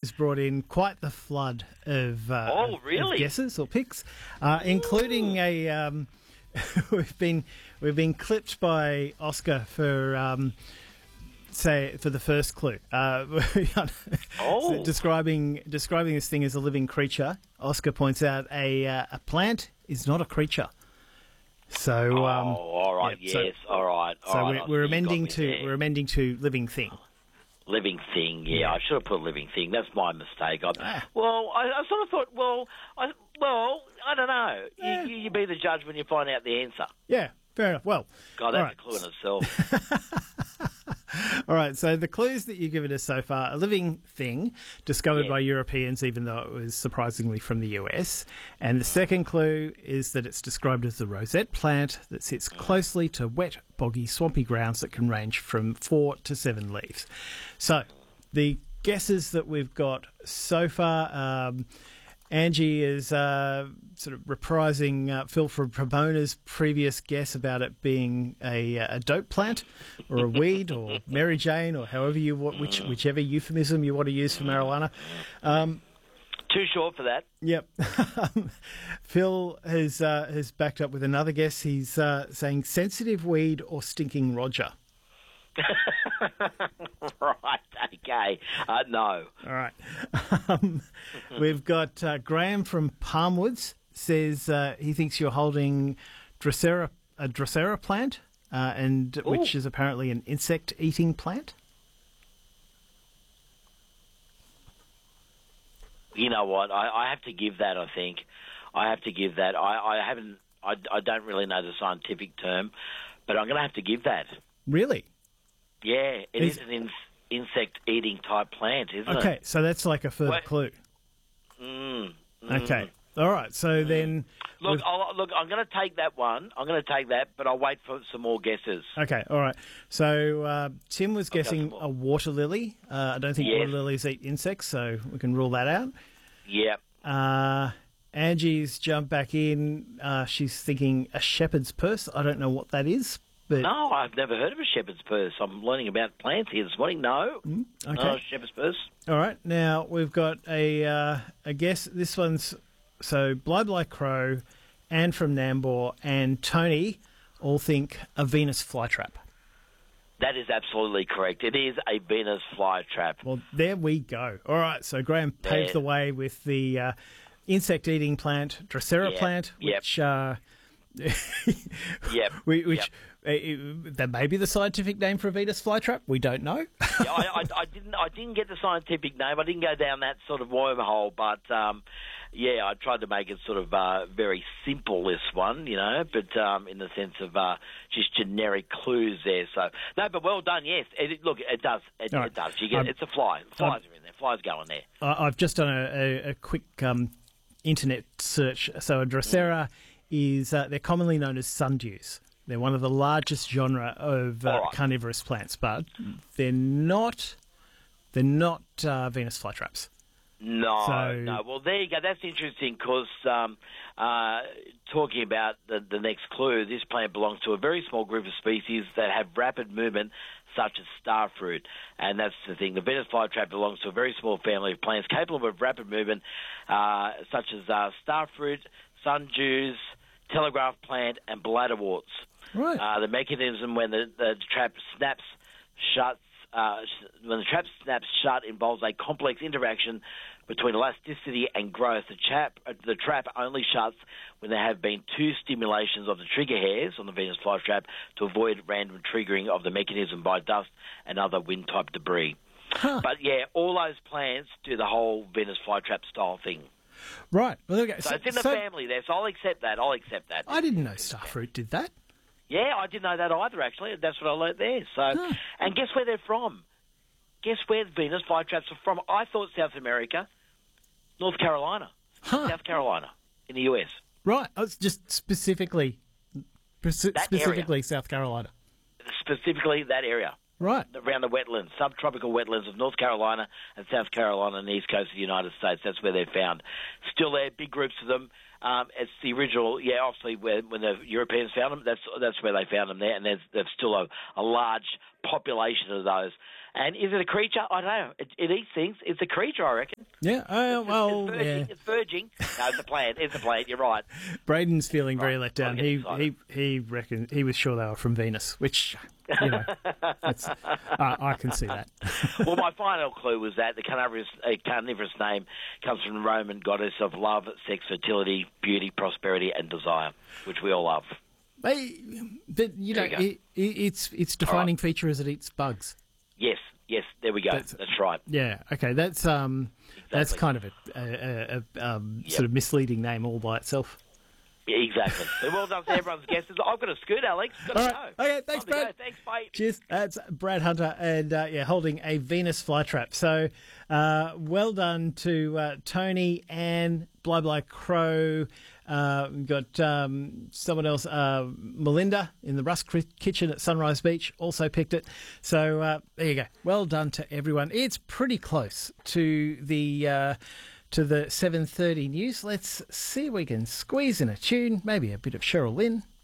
has brought in quite the flood of, really? of guesses or picks, including a. we've been clipped by Oscar for. Say for the first clue, describing this thing as a living creature. Oscar points out a plant is not a creature. So, all right, yeah, yes, all right. So we're amending to living thing. Living thing, yeah. I should have put living thing. That's my mistake. I sort of thought, I don't know. You be the judge when you find out the answer. Yeah, fair enough. Well, God, that's a clue in itself. All right, so the clues that you've given us so far, a living thing discovered by Europeans, even though it was surprisingly from the US. And the second clue is that it's described as the rosette plant that sits closely to wet, boggy, swampy grounds that can range from 4 to 7 leaves. So the guesses that we've got so far, Angie is sort of reprising Phil from Pomona's previous guess about it being a dope plant or a weed or Mary Jane or however you want, whichever euphemism you want to use for marijuana. Too short for that. Yep. Phil has backed up with another guess. He's saying sensitive weed or stinking Roger. Right, okay. No. All right. We've got Graham from Palmwoods says he thinks you're holding a Drosera plant, which is apparently an insect-eating plant. You know what? I have to give that, I think. I have to give that. I don't really know the scientific term, but I'm going to have to give that. Really? Yeah, it is an insect-eating type plant, isn't it? Okay, so that's like a further clue. Okay, all right. So then, look, I'm going to take that one. I'm going to take that, but I'll wait for some more guesses. Okay, all right. So Tim was guessing a water lily. I don't think water lilies eat insects, so we can rule that out. Yep. Angie's jumped back in. She's thinking a shepherd's purse. I don't know what that is. But no, I've never heard of a shepherd's purse. I'm learning about plants here this morning. No, okay. No shepherd's purse. All right, now we've got a guess. This one's Bly Crow, Anne from Nambour, and Tony all think a Venus flytrap. That is absolutely correct. It is a Venus flytrap. Well, there we go. All right, so Graham paves the way with the insect-eating plant, Drosera plant, which. That may be the scientific name for a Venus flytrap. We don't know. I didn't get the scientific name. I didn't go down that sort of wormhole, but I tried to make it sort of very simple. This one, but in the sense of just generic clues there. So no, but well done. Yes, it does. It does. You get it's a fly. Flies are in there. Flies go in there. I've just done a quick internet search. So a Drosera is they're commonly known as sundews. They're one of the largest genre of carnivorous plants, but they're not Venus flytraps. No. Well, there you go. That's interesting because talking about the next clue, this plant belongs to a very small group of species that have rapid movement, such as starfruit. And that's the thing. The Venus flytrap belongs to a very small family of plants capable of rapid movement, such as starfruit, sundews, telegraph plant, and bladderworts. Right. The mechanism when the trap snaps shut involves a complex interaction between elasticity and growth. The trap only shuts when there have been 2 stimulations of the trigger hairs on the Venus flytrap to avoid random triggering of the mechanism by dust and other wind-type debris. Huh. But all those plants do the whole Venus flytrap style thing. Right. Well, okay. So it's in the family there, so I'll accept that. I didn't know starfruit did that. Yeah, I didn't know that either, actually. That's what I learnt there. So, And guess where they're from? Guess where the Venus flytraps are from? I thought South America, North Carolina. South Carolina, in the US. Right. Oh, it's just specifically South Carolina. Specifically that area. Right. Around the wetlands, subtropical wetlands of North Carolina and South Carolina and the east coast of the United States. That's where they're found. Still there, big groups of them. It's the original, obviously, when the Europeans found them, that's where they found them there, and there's still a large population of those. And is it a creature? I don't know. It eats things. It's a creature, I reckon. Yeah. Well, it's verging. yeah. It's verging. No, it's a plan. It's a plan. You're right. Braden's feeling very Right. let down. I'm getting excited. He reckoned he was sure they were from Venus, which I can see that. Well, my final clue was that the carnivorous name comes from the Roman goddess of love, sex, fertility, beauty, prosperity, and desire, which we all love. But There you go. its defining feature is it eats bugs. Yes, there we go. That's right. Yeah. Okay. That's kind of a sort of misleading name all by itself. Yeah, exactly. So well done to everyone's guesses. I've got to scoot, Alex. Got to All go. right. Okay. Thanks, Time to Brad. go. Thanks, mate. Cheers. That's Brad Hunter, and holding a Venus flytrap. So, well done to Tony and Bly Crow. We've got someone else, Melinda in the Rust Kitchen at Sunrise Beach, also picked it. So there you go. Well done to everyone. It's pretty close to the 7:30 news. Let's see if we can squeeze in a tune, maybe a bit of Cheryl Lynn.